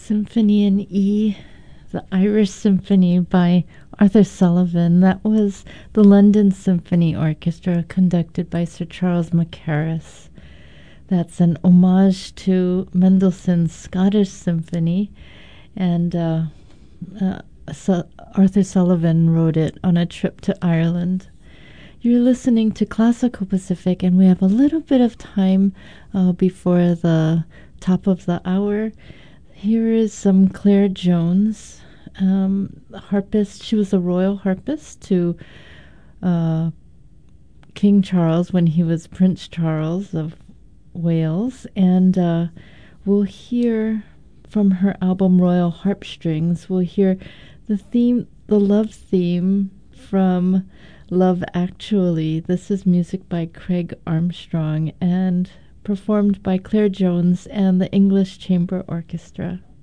Symphony in E, the Irish Symphony by Arthur Sullivan. That was the London Symphony Orchestra conducted by Sir Charles Mackerras. That's an homage to Mendelssohn's Scottish Symphony, and Arthur Sullivan wrote it on a trip to Ireland. You're listening to Classical Pacific, and we have a little bit of time before the top of the hour. Here is some Claire Jones, harpist. She was a royal harpist to King Charles when he was Prince Charles of Wales, and we'll hear from her album Royal Harp Strings. We'll hear the love theme from Love Actually. This is music by Craig Armstrong and performed by Claire Jones and the English Chamber Orchestra.